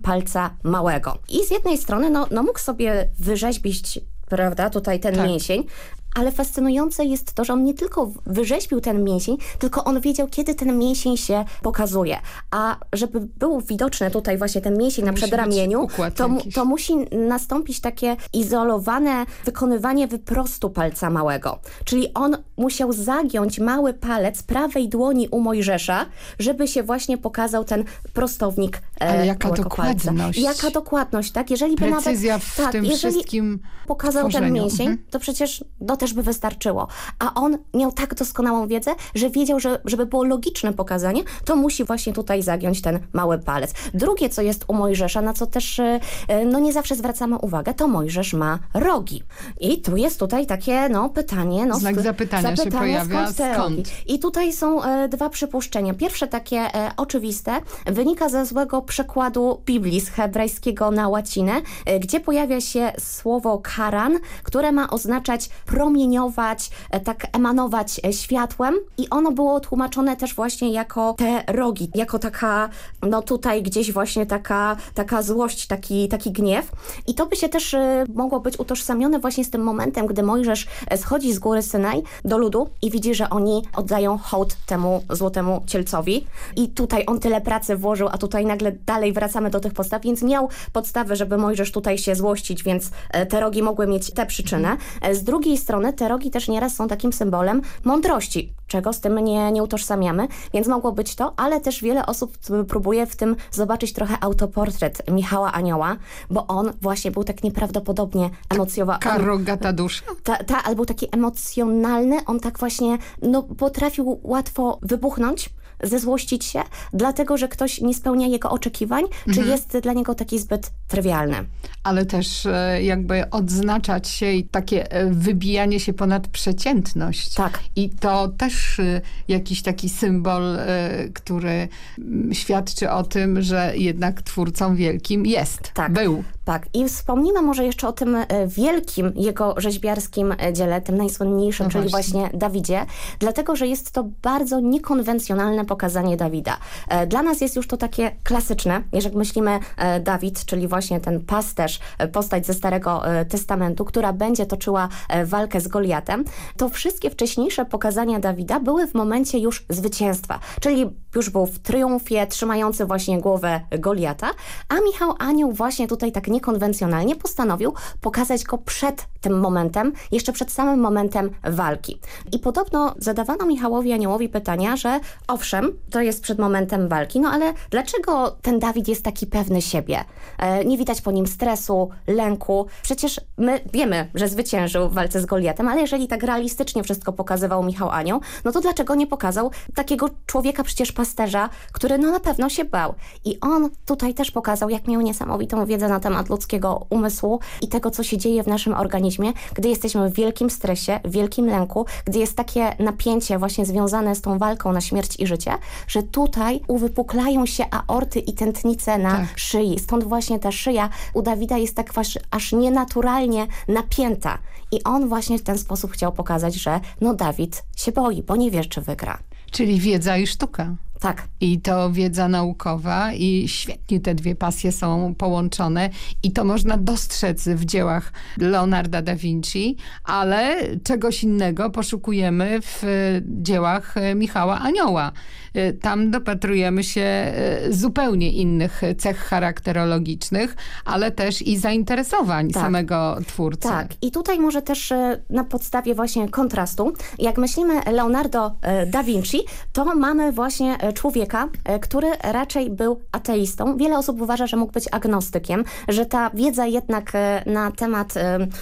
palca małego. I z jednej strony no mógł sobie wyrzeźbić, prawda, tutaj ten mięsień, ale fascynujące jest to, że on nie tylko wyrzeźbił ten mięsień, tylko on wiedział, kiedy ten mięsień się pokazuje. A żeby był widoczny tutaj właśnie ten mięsień na przedramieniu, to musi nastąpić takie izolowane wykonywanie wyprostu palca małego. Czyli on musiał zagiąć mały palec prawej dłoni u Mojżesza, żeby się właśnie pokazał ten prostownik ale jaka dokładność. Jaka dokładność, tak? Jeżeli by precyzja w tym wszystkim pokazał tworzeniu. ten mięsień, to przecież też by wystarczyło. A on miał tak doskonałą wiedzę, że wiedział, że żeby było logiczne pokazanie, to musi właśnie tutaj zagiąć ten mały palec. Drugie, co jest u Mojżesza, na co też nie zawsze zwracamy uwagę, to Mojżesz ma rogi. I tu jest tutaj takie pytanie. Znak zapytania się pojawia. Skąd? I tutaj są dwa przypuszczenia. Pierwsze takie oczywiste wynika ze złego przekładu Biblii z hebrajskiego na łacinę, gdzie pojawia się słowo karan, które ma oznaczać promieniować, tak emanować światłem i ono było tłumaczone też właśnie jako te rogi, jako taka, tutaj gdzieś właśnie taka złość, taki gniew. I to by się też mogło być utożsamione właśnie z tym momentem, gdy Mojżesz schodzi z góry Synaj do ludu i widzi, że oni oddają hołd temu złotemu cielcowi. I tutaj on tyle pracy włożył, a tutaj nagle dalej wracamy do tych podstaw, więc miał podstawę, żeby Mojżesz tutaj się złościć, więc te rogi mogły mieć tę przyczynę. Z drugiej strony te rogi też nieraz są takim symbolem mądrości, czego z tym nie utożsamiamy, więc mogło być to, ale też wiele osób próbuje w tym zobaczyć trochę autoportret Michała Anioła, bo on właśnie był tak nieprawdopodobnie emocjonalny. Karogata dusza. Ale był taki emocjonalny, on tak właśnie potrafił łatwo wybuchnąć, zezłościć się, dlatego, że ktoś nie spełnia jego oczekiwań, czy jest dla niego taki zbyt trywialny. Ale też jakby odznaczać się i takie wybijanie się ponad przeciętność. Tak. I to też jakiś taki symbol, który świadczy o tym, że jednak twórcą wielkim jest. Tak. Był. Tak. I wspomnimy może jeszcze o tym wielkim jego rzeźbiarskim dziele, tym najsłynniejszym, czyli właśnie Dawidzie, dlatego, że jest to bardzo niekonwencjonalne pokazanie Dawida. Dla nas jest już to takie klasyczne, jeżeli myślimy Dawid, czyli właśnie ten pasterz, postać ze Starego Testamentu, która będzie toczyła walkę z Goliatem, to wszystkie wcześniejsze pokazania Dawida były w momencie już zwycięstwa, czyli już był w triumfie, trzymający właśnie głowę Goliata, a Michał Anioł właśnie tutaj tak niekonwencjonalnie postanowił pokazać go przed tym momentem, jeszcze przed samym momentem walki. I podobno zadawano Michałowi Aniołowi pytania, że owszem, to jest przed momentem walki, ale dlaczego ten Dawid jest taki pewny siebie? Nie widać po nim stresu, lęku. Przecież my wiemy, że zwyciężył w walce z Goliatem, ale jeżeli tak realistycznie wszystko pokazywał Michał Anioł, to dlaczego nie pokazał takiego człowieka, przecież pasterza, który na pewno się bał. I on tutaj też pokazał, jak miał niesamowitą wiedzę na temat ludzkiego umysłu i tego, co się dzieje w naszym organizmie, gdy jesteśmy w wielkim stresie, w wielkim lęku, gdy jest takie napięcie właśnie związane z tą walką na śmierć i życie, że tutaj uwypuklają się aorty i tętnice na szyi. Stąd właśnie ta szyja u Dawida jest tak aż nienaturalnie napięta. I on właśnie w ten sposób chciał pokazać, że Dawid się boi, bo nie wie, czy wygra. Czyli wiedza i sztuka. Tak. I to wiedza naukowa i świetnie te dwie pasje są połączone i to można dostrzec w dziełach Leonarda da Vinci, ale czegoś innego poszukujemy w dziełach Michała Anioła. Tam dopatrujemy się zupełnie innych cech charakterologicznych, ale też i zainteresowań samego twórcy. Tak. I tutaj może też na podstawie właśnie kontrastu, jak myślimy Leonardo da Vinci, to mamy właśnie człowieka, który raczej był ateistą. Wiele osób uważa, że mógł być agnostykiem, że ta wiedza jednak na temat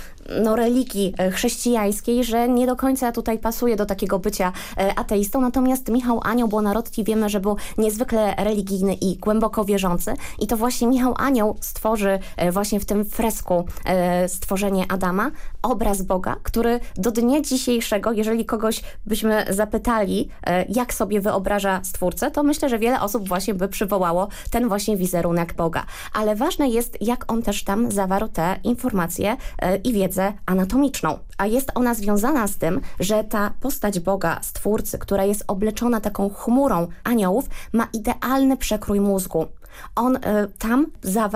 religii chrześcijańskiej, że nie do końca tutaj pasuje do takiego bycia ateistą. Natomiast Michał Anioł Buonarroti wiemy, że był niezwykle religijny i głęboko wierzący. I to właśnie Michał Anioł stworzy właśnie w tym fresku stworzenie Adama, obraz Boga, który do dnia dzisiejszego, jeżeli kogoś byśmy zapytali, jak sobie wyobraża Stwórcę, to myślę, że wiele osób właśnie by przywołało ten właśnie wizerunek Boga. Ale ważne jest, jak on też tam zawarł te informacje i wiedzę anatomiczną. A jest ona związana z tym, że ta postać Boga, Stwórcy, która jest obleczona taką chmurą aniołów, ma idealny przekrój mózgu. On tam zawarł